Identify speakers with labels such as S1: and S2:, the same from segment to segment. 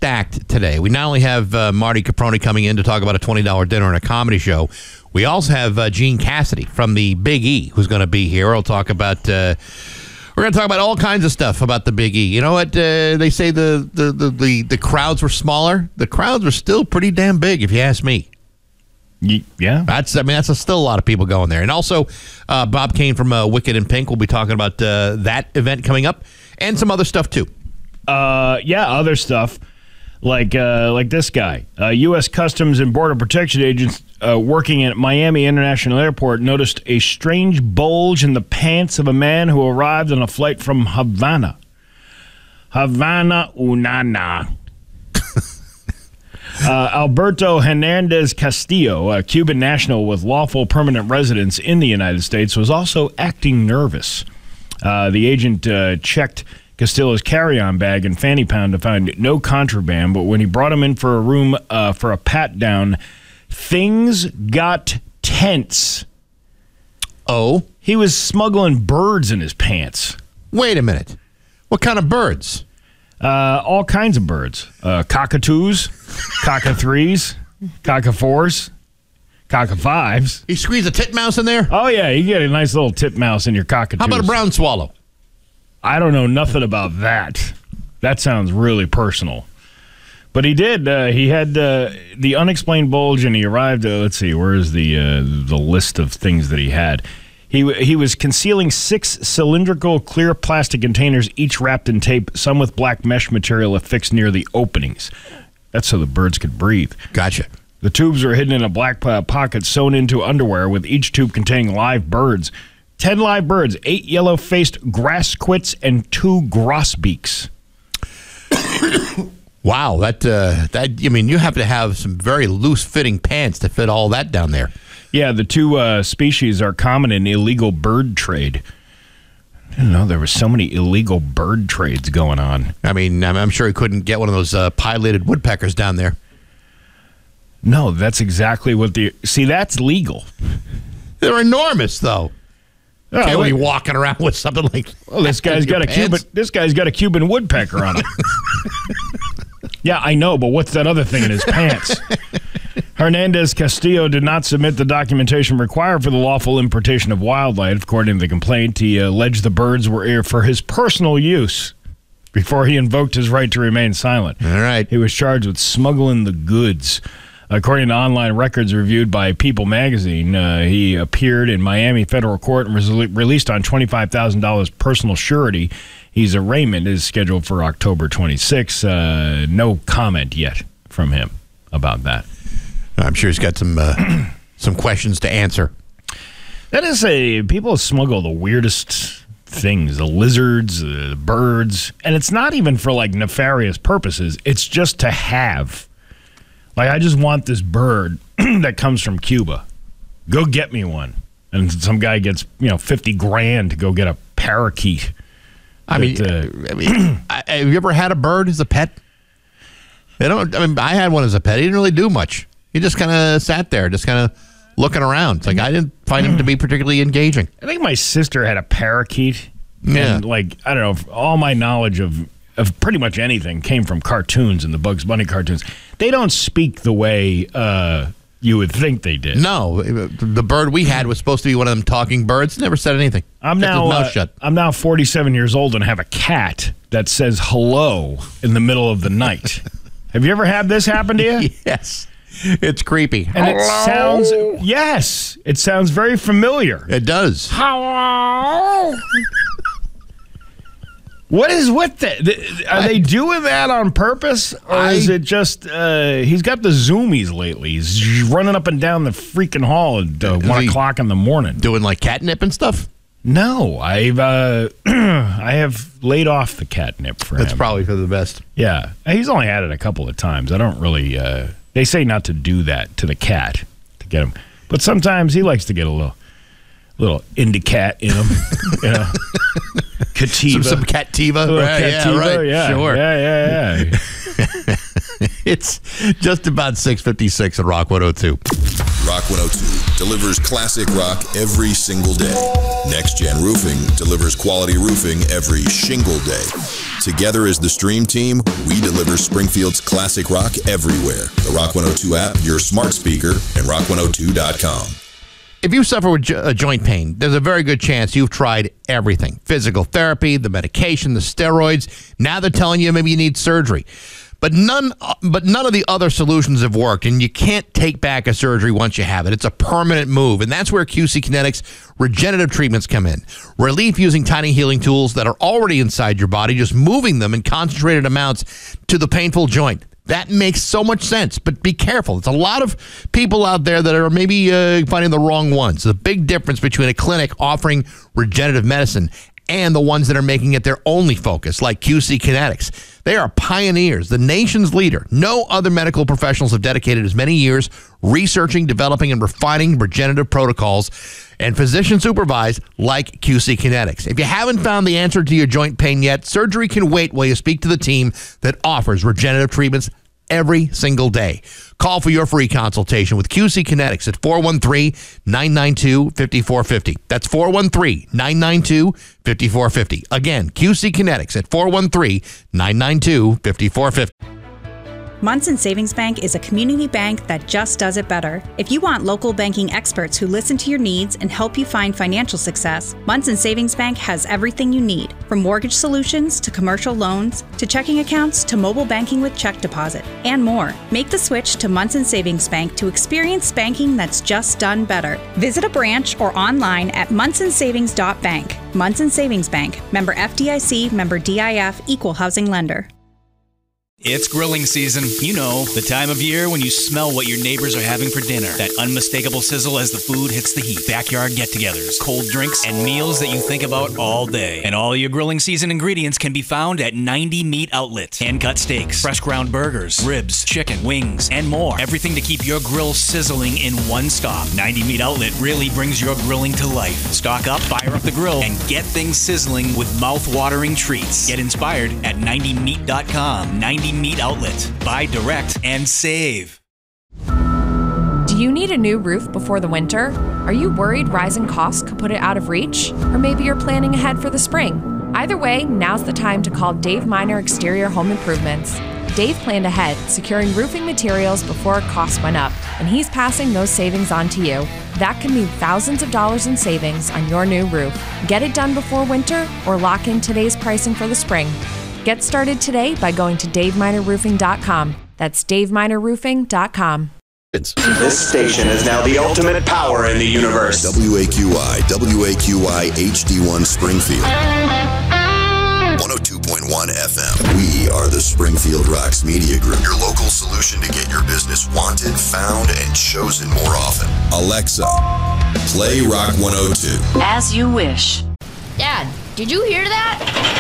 S1: stacked today. We not only have Marty Caproni coming in to talk about a $20 dinner and a comedy show, we also have Gene Cassidy from the Big E who's going to be here. We'll talk about we're going to talk about all kinds of stuff about the Big E. You know what? They say the crowds were smaller. The crowds were still pretty damn big, if you ask me.
S2: Yeah.
S1: That's still a lot of people going there. And also, Bob Kane from Wicked and Pink will be talking about that event coming up and some other stuff, too.
S2: Other stuff like this guy. U.S. Customs and Border Protection agents working at Miami International Airport noticed a strange bulge in the pants of a man who arrived on a flight from Havana. Havana, Unana. Alberto Hernandez Castillo, a Cuban national with lawful permanent residence in the United States, was also acting nervous. The agent checked Castillo's carry-on bag and fanny pound to find no contraband, but when he brought him in for a room for a pat-down, things got tense.
S1: Oh?
S2: He was smuggling birds in his pants.
S1: Wait a minute. What kind of birds?
S2: All kinds of birds. Cockatoos, cockatrees, cockafours, cockafives.
S1: You squeeze a titmouse in there?
S2: Oh, yeah, you get a nice little titmouse in your cockatoos.
S1: How about a brown swallow?
S2: I don't know nothing about that. That sounds really personal. But he did. He had the unexplained bulge, and he arrived. Let's see, where is the list of things that he had? He was concealing 6 cylindrical clear plastic containers, each wrapped in tape, some with black mesh material affixed near the openings. That's so the birds could breathe.
S1: Gotcha.
S2: The tubes were hidden in a black pocket sewn into underwear, with each tube containing live birds. 10 live birds, 8 yellow-faced grass quits, and 2 grosbeaks.
S1: Wow, you have to have some very loose-fitting pants to fit all that down there.
S2: Yeah, the 2 species are common in illegal bird trade. I didn't know there were so many illegal bird trades going on.
S1: I mean, I'm sure he couldn't get one of those pileated woodpeckers down there.
S2: No, that's exactly what see, that's legal.
S1: They're enormous, though. Can't be walking around with something like.
S2: Well, this guy's got a Cuban woodpecker on it. Yeah, I know, but what's that other thing in his pants? Hernandez Castillo did not submit the documentation required for the lawful importation of wildlife. According to the complaint, he alleged the birds were for his personal use before he invoked his right to remain silent.
S1: All right.
S2: He was charged with smuggling the goods. According to online records reviewed by People magazine, he appeared in Miami federal court and was released on $25,000 personal surety. His arraignment is scheduled for October 26. No comment yet from him about that.
S1: I'm sure he's got some questions to answer.
S2: That is people smuggle the weirdest things, the lizards, the birds, and it's not even for like nefarious purposes. It's just to have. Like, I just want this bird that comes from Cuba. Go get me one. And some guy gets, $50,000 to go get a parakeet.
S1: Have you ever had a bird as a pet? I had one as a pet. He didn't really do much. He just kind of sat there, just kind of looking around. It's like I didn't find him to be particularly engaging.
S2: I think my sister had a parakeet.
S1: Yeah.
S2: And, I don't know, all my knowledge of pretty much anything came from cartoons and the Bugs Bunny cartoons. They don't speak the way you would think they did.
S1: No, the bird we had was supposed to be one of them talking birds. Never said anything.
S2: I'm now 47 years old and have a cat that says hello in the middle of the night. Have you ever had this happen to you?
S1: Yes. It's creepy.
S2: And it sounds very familiar.
S1: It does.
S2: Hello. What is with that? Are they doing that on purpose? Or is it just, he's got the zoomies lately. He's running up and down the freaking hall at 1 o'clock in the morning.
S1: Doing like catnip and stuff?
S2: No, I have laid off the catnip for him.
S1: That's probably for the best.
S2: Yeah. He's only had it a couple of times. I don't really, they say not to do that to the cat to get him. But sometimes he likes to get a little indicat in him, Cativa.
S1: Some Cativa.
S2: Right,
S1: Cativa, right.
S2: Yeah.
S1: Sure.
S2: Yeah.
S1: It's just about 6:56 at Rock 102.
S3: Rock 102 delivers classic rock every single day. Next Gen Roofing delivers quality roofing every shingle day. Together as the Stream Team, we deliver Springfield's classic rock everywhere. The Rock 102 app, your smart speaker, and rock102.com.
S1: If you suffer with joint pain, there's a very good chance you've tried everything. Physical therapy, the medication, the steroids. Now they're telling you maybe you need surgery. But none of the other solutions have worked, and you can't take back a surgery once you have it. It's a permanent move, and that's where QC Kinetics regenerative treatments come in. Relief using tiny healing tools that are already inside your body, just moving them in concentrated amounts to the painful joint. That makes so much sense, but be careful. There's a lot of people out there that are maybe finding the wrong ones. The big difference between a clinic offering regenerative medicine and the ones that are making it their only focus, like QC Kinetics. They are pioneers, the nation's leader. No other medical professionals have dedicated as many years researching, developing, and refining regenerative protocols and physician supervised like QC Kinetics. If you haven't found the answer to your joint pain yet, surgery can wait while you speak to the team that offers regenerative treatments every single day. Call for your free consultation with QC Kinetics at 413-992-5450. That's 413-992-5450. Again, QC Kinetics at 413-992-5450.
S4: Munson Savings Bank is a community bank that just does it better. If you want local banking experts who listen to your needs and help you find financial success, Munson Savings Bank has everything you need, from mortgage solutions to commercial loans to checking accounts to mobile banking with check deposit and more. Make the switch to Munson Savings Bank to experience banking that's just done better. Visit a branch or online at munsonsavings.bank. Munson Savings Bank, member FDIC, member DIF, equal housing lender.
S5: It's grilling season. You know, the time of year when you smell what your neighbors are having for dinner. That unmistakable sizzle as the food hits the heat. Backyard get-togethers, cold drinks, and meals that you think about all day. And all your grilling season ingredients can be found at 90 Meat Outlet. Hand-cut steaks, fresh ground burgers, ribs, chicken, wings, and more. Everything to keep your grill sizzling in one stop. 90 Meat Outlet really brings your grilling to life. Stock up, fire up the grill, and get things sizzling with mouth-watering treats. Get inspired at 90meat.com. 90 Meat Outlet. Buy direct and save.
S6: Do you need a new roof before the winter? Are you worried rising costs could put it out of reach? Or maybe you're planning ahead for the spring? Either way, now's the time to call Dave Miner Exterior Home Improvements. Dave planned ahead, securing roofing materials before costs went up, and he's passing those savings on to you. That can mean thousands of dollars in savings on your new roof. Get it done before winter or lock in today's pricing for the spring. Get started today by going to DaveMinerRoofing.com. That's DaveMinerRoofing.com.
S7: This station is now the ultimate power in the universe.
S3: WAQI HD1 Springfield. 102.1 FM. We are the Springfield Rocks Media Group, your local solution to get your business wanted, found, and chosen more often. Alexa, play Rock 102.
S8: As you wish.
S9: Dad, did you hear that?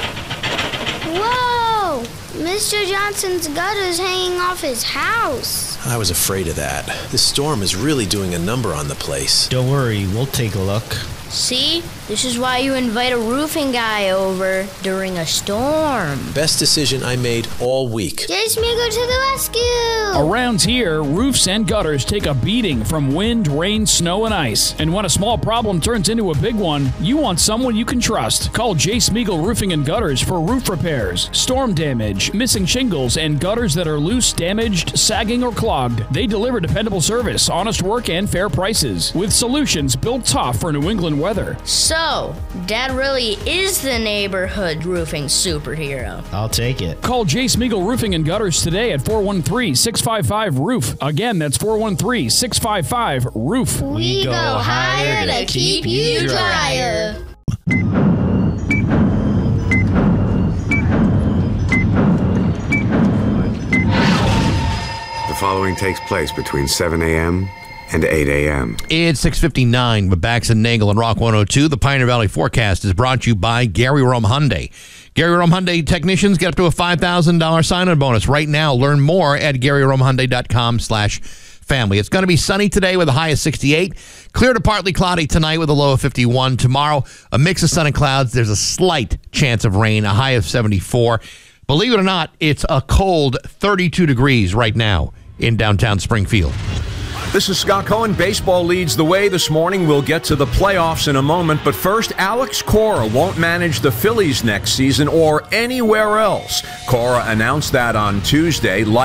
S10: Whoa! Mr. Johnson's gutter's hanging off his house.
S11: I was afraid of that. This storm is really doing a number on the place.
S12: Don't worry, we'll take a look.
S9: See? This is why you invite a roofing guy over during a storm.
S11: Best decision I made all week.
S10: Jay Smeagol to the rescue!
S13: Around here, roofs and gutters take a beating from wind, rain, snow, and ice. And when a small problem turns into a big one, you want someone you can trust. Call Jay Smeagol Roofing and Gutters for roof repairs, storm damage, missing shingles, and gutters that are loose, damaged, sagging, or clogged. They deliver dependable service, honest work, and fair prices, with solutions built tough for New England weather.
S9: So, Dad really is the neighborhood roofing superhero.
S12: I'll take it.
S13: Call Jay Smeagol Roofing and Gutters today at 413-655-ROOF. Again, that's 413-655-ROOF.
S10: We go higher to keep you drier.
S14: The following takes place between 7 a.m. and 8 a.m.
S1: It's 6:59 with Bax and Nagel and Rock 102. The Pioneer Valley Forecast is brought to you by Gary Rome Hyundai. Gary Rome Hyundai technicians get up to a $5,000 sign-on bonus right now. Learn more at GaryRomeHyundai.com/family. It's going to be sunny today with a high of 68. Clear to partly cloudy tonight with a low of 51. Tomorrow, a mix of sun and clouds. There's a slight chance of rain, a high of 74. Believe it or not, it's a cold 32 degrees right now in downtown Springfield.
S8: This is Scott Cohen. Baseball leads the way this morning. We'll get to the playoffs in a moment. But first, Alex Cora won't manage the Phillies next season or anywhere else. Cora announced that on Tuesday.